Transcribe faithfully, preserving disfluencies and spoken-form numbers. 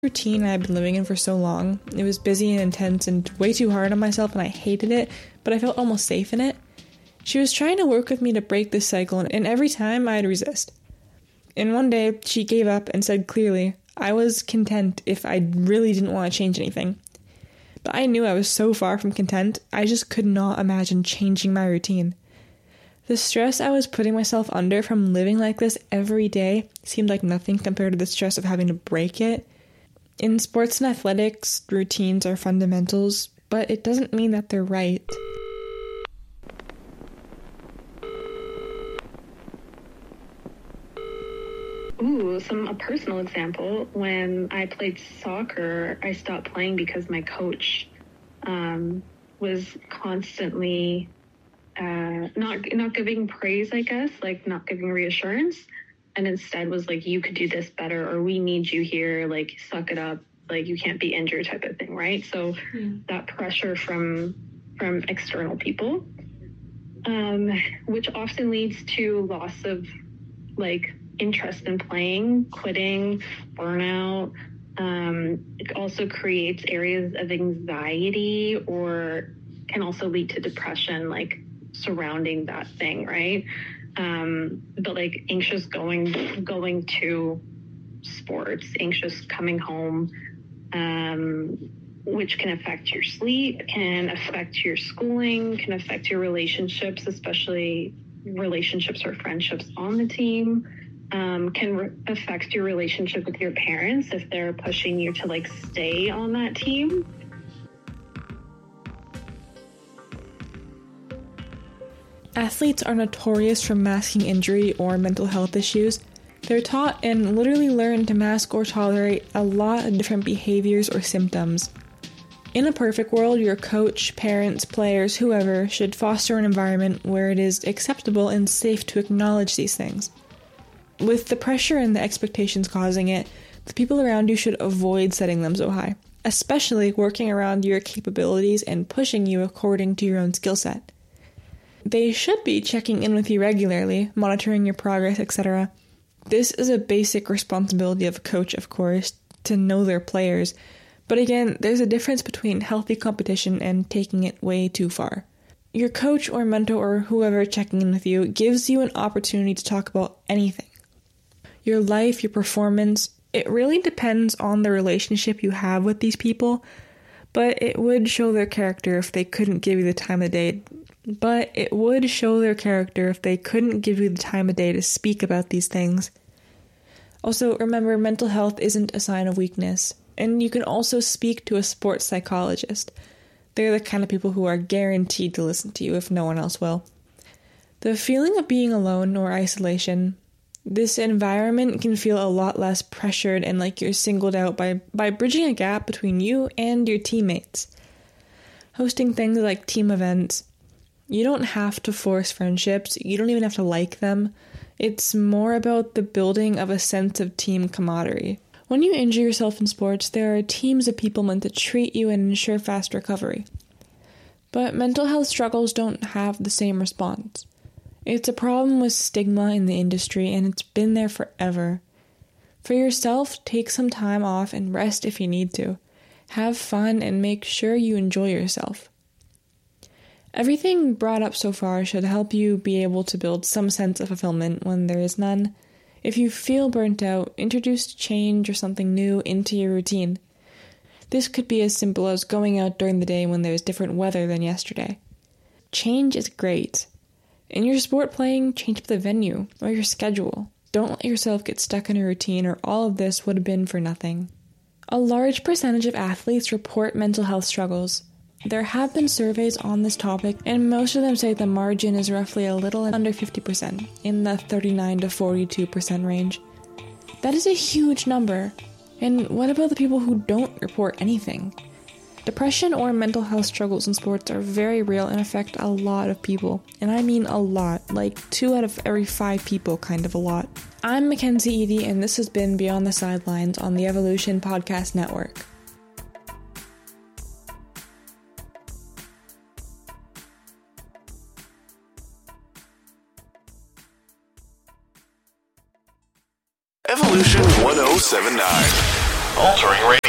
routine I had been living in for so long. It was busy and intense and way too hard on myself, and I hated it, but I felt almost safe in it. She was trying to work with me to break this cycle, and every time I'd resist. And one day, she gave up and said clearly, I was content if I really didn't want to change anything. But I knew I was so far from content, I just could not imagine changing my routine. The stress I was putting myself under from living like this every day seemed like nothing compared to the stress of having to break it. In sports and athletics, routines are fundamentals, but it doesn't mean that they're right. Ooh, some a personal example. When I played soccer, I stopped playing because my coach um, was constantly uh, not not giving praise, I guess, like not giving reassurance, and instead was like, you could do this better, or we need you here, like suck it up, like you can't be injured type of thing, right? So yeah. That pressure from from external people, um, which often leads to loss of like interest in playing, quitting, burnout. Um, it also creates areas of anxiety, or can also lead to depression, like surrounding that thing, right? Um, but like anxious going going to sports, anxious coming home, um, which can affect your sleep, can affect your schooling, can affect your relationships, especially relationships or friendships on the team. Um, can re- affect your relationship with your parents if they're pushing you to like stay on that team. Athletes are notorious for masking injury or mental health issues. They're taught and literally learn to mask or tolerate a lot of different behaviors or symptoms. In a perfect world, your coach, parents, players, whoever should foster an environment where it is acceptable and safe to acknowledge these things. With the pressure and the expectations causing it, the people around you should avoid setting them so high, especially working around your capabilities and pushing you according to your own skill set. They should be checking in with you regularly, monitoring your progress, et cetera. This is a basic responsibility of a coach, of course, to know their players, but again, there's a difference between healthy competition and taking it way too far. Your coach or mentor or whoever checking in with you gives you an opportunity to talk about anything. Your life, your performance, it really depends on the relationship you have with these people, but it would show their character if they couldn't give you the time of day. But it would show their character if they couldn't give you the time of day to speak about these things. Also, remember, mental health isn't a sign of weakness, and you can also speak to a sports psychologist. They're the kind of people who are guaranteed to listen to you if no one else will. The feeling of being alone or isolation, this environment can feel a lot less pressured and like you're singled out by, by bridging a gap between you and your teammates. Hosting things like team events, you don't have to force friendships, you don't even have to like them. It's more about the building of a sense of team camaraderie. When you injure yourself in sports, there are teams of people meant to treat you and ensure fast recovery. But mental health struggles don't have the same response. It's a problem with stigma in the industry, and it's been there forever. For yourself, take some time off and rest if you need to. Have fun and make sure you enjoy yourself. Everything brought up so far should help you be able to build some sense of fulfillment when there is none. If you feel burnt out, introduce change or something new into your routine. This could be as simple as going out during the day when there's different weather than yesterday. Change is great. In your sport playing, change up the venue or your schedule. Don't let yourself get stuck in a routine or all of this would have been for nothing. A large percentage of athletes report mental health struggles. There have been surveys on this topic, and most of them say the margin is roughly a little under fifty percent, in the thirty-nine to forty-two percent range. That is a huge number. And what about the people who don't report anything? Depression or mental health struggles in sports are very real and affect a lot of people. And I mean a lot, like two out of every five people kind of a lot. I'm Mackenzie Eady, and this has been Beyond the Sidelines on the Evolution Podcast Network. Evolution one oh seven point nine altering radio.